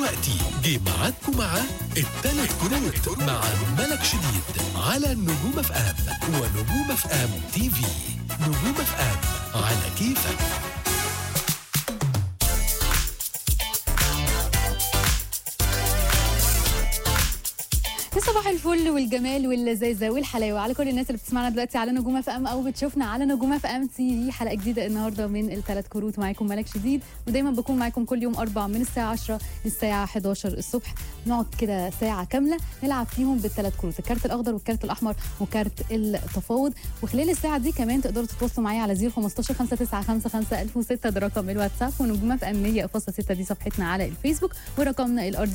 ودلوقتي جه معاكم مع التلات كروت مع ملك شديد على نجوم اف ام ونجوم اف ام تي في. نجوم اف ام على كيفك. صباح الفل والجمال واللذاذه والحلاوه على كل الناس اللي بتسمعنا دلوقتي على نجوم اف ام او بتشوفنا على نجوم اف ام تي في. حلقه جديده النهارده من الثلاث كروت، معاكم ملك شديد، ودايما بكون معاكم كل يوم اربع من الساعه 10 للساعه 11 الصبح. نقعد كده ساعه كامله نلعب فيهم بالثلاث كروت، الكارت الاخضر والكارت الاحمر وكارت التفاوض. وخلال الساعه دي كمان تقدروا تتواصلوا معايا على 015 5955 1006 ده رقم الواتساب، ونجوم اف ام 100.6 دي صفحتنا على الفيسبوك، ورقمنا الارضي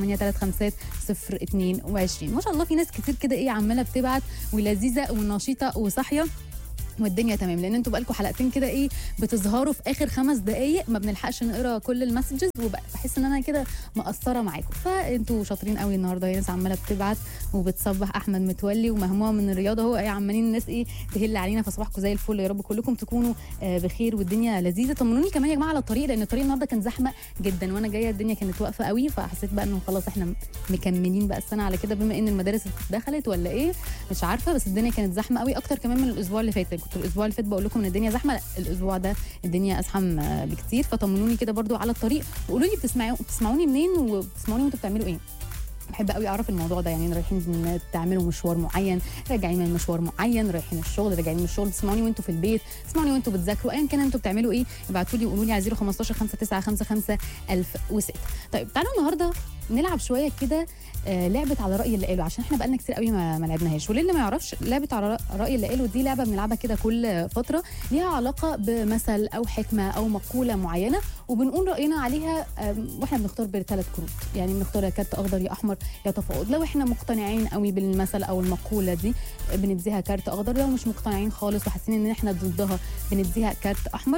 38335 ما شاء الله في ناس كتير كده عماله بتبعت ولذيذه ونشيطه وصاحيه والدنيا تمام، لان انتوا بقالكم حلقتين كده بتظهروا في اخر 5 دقائق ما بنلحقش نقرا كل المسجز، وبحس ان انا كده مقصره معاكم. فانتوا شاطرين قوي النهارده، ناس عماله بتبعت وبتصبح. احمد متولي ومهمومه من الرياضه اهو عمالين الناس تهل علينا، فصباحكم زي الفل، يا رب كلكم تكونوا بخير والدنيا لذيذه. طمنوني كمان يا جماعه على الطريق، لان الطريق النهارده كان زحمه جدا وانا جايه الدنيا كانت واقفه قوي، فحسيت بقى انه خلاص احنا مكملين بقى السنه على كده بما ان المدارس دخلت ولا ايه مش عارفه، بس الدنيا كانت زحمه قوي اكتر كمان من الاسبوع اللي فات. كنت الاسبوع اللي فات بقول لكم ان الدنيا زحمه، لا الاسبوع ده الدنيا ازحم بكتير. فطمنوني كده برضو على الطريق وقولوا لي بتسمعوني منين وبتسمعوني وانتوا بتعملوا ايه. بحب قوي اعرف الموضوع ده، يعني رايحين تعملوا مشوار معين، راجعين من مشوار معين، رايحين الشغل، راجعين من الشغل، تسمعوني وانتوا في البيت، تسمعوني وانتوا بتذاكروا، ايا كان انتوا بتعملوا ايه ابعتوا لي وقولوا لي على 015 5955 1006. طيب تعالوا النهارده نلعب شويه كده لعبه على راي اللي قاله، عشان احنا بقالنا كتير قوي ما لعبناهاش. وللي ما يعرفش لعبه على راي اللي قاله دي لعبه بنلعبها كده كل فتره، ليها علاقه بمثل او حكمه او مقوله معينه، وبنقول راينا عليها واحنا بنختار بثلاث كروت، يعني بنختار يا كارت اخضر يا احمر يا تفاوض. لو احنا مقتنعين قوي بالمثل او المقوله دي بنديها كارت اخضر، لو مش مقتنعين خالص وحاسين ان احنا ضدها بنديها كارت احمر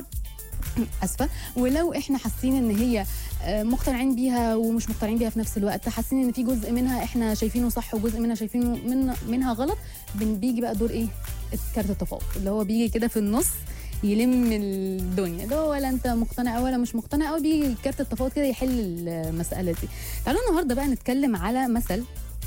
اسفه. ولو احنا حاسين ان هي مقتنعين بيها ومش مقتنعين بيها في نفس الوقت، حاسين ان في جزء منها احنا شايفينه صح وجزء منها شايفينه منها غلط، بيجي بقى دور كارت التفاوض، اللي هو بيجي كده في النص يلم الدنيا ده، ولا انت مقتنع ولا مش مقتنع، او بيجي كارت التفاوض كده يحل المساله دي. تعالوا النهارده بقى نتكلم على مثل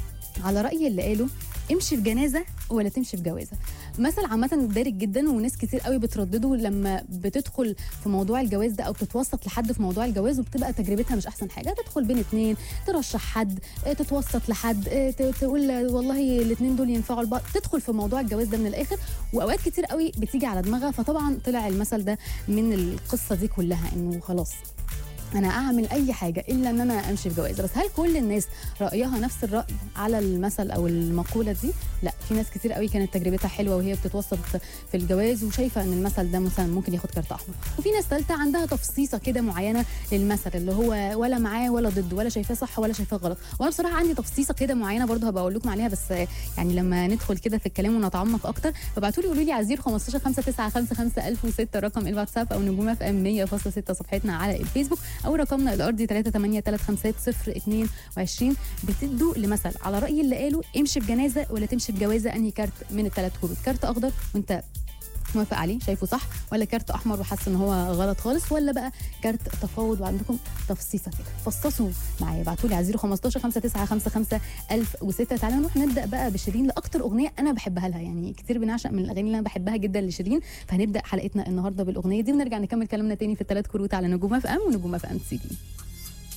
على رأي اللي قاله امشي في جنازه ولا تمشي في جوازه. مثل عامه دارج جدا وناس كتير قوي بتردده لما بتدخل في موضوع الجواز ده او بتتوسط لحد في موضوع الجواز، وبتبقى تجربتها مش احسن حاجه. تدخل بين اتنين، ترشح حد، تتوسط لحد، تقول والله الاتنين دول ينفعوا لبعض، تدخل في موضوع الجواز ده من الاخر، واوقات كتير قوي بتيجي على دماغها. فطبعا طلع المثل ده من القصه دي كلها انه خلاص انا اعمل اي حاجه الا ان انا امشي في جوازه. بس هل كل الناس رايها نفس الراي على المثل او المقوله دي؟ لا، في ناس كتير قوي كانت تجربتها حلوه وهي بتتوسط في الجواز وشايفه ان المثل ده مثلا ممكن ياخد كارت احمر، وفي ناس ثالثه عندها تفصيصه كده معينه للمثل اللي هو ولا معاه ولا ضده، ولا شايفاه صح ولا شايفاه غلط. وانا بصراحه عندي تفصيصه كده معينه برضه هبقى اقول لكم عليها، بس يعني لما ندخل كده في الكلام ونتعمق اكتر فابعتوا لي قولوا لي على 015 5955 1006 رقم الواتساب، او نجوم اف ام 100.6 صفحتنا على الفيسبوك، او رقمنا الارضي 38335 بتدوا لمثل على راي اللي قاله امشي بجنازه ولا تمشي بجوازه. انهي كارت من الثلاث كروت؟ كارت اخضر وانت موافق عليه شايفه صح، ولا كارت احمر وحاسس ان هو غلط خالص، ولا بقى كارت تفاوض وعندكم تفصيصه كده؟ فصصوا معايا، ابعتوا لي على 015 5955 1006. تعالوا نروح نبدا بقى بشيرين لاكتر اغنيه انا بحبها لها، يعني كتير بنعشق من الاغاني اللي انا بحبها جدا لشيرين، فهنبدا حلقتنا النهارده بالاغنيه دي ونرجع نكمل كلامنا تاني في الثلاث كروت على نجوم اف ام ونجوم اف ام تي في.